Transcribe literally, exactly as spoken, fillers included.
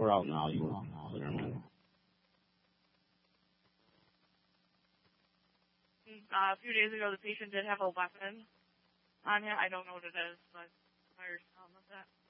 we're out now. You want to clear them. Uh, a few days ago, the patient did have a weapon on him. I don't know what it is, but fire some of that.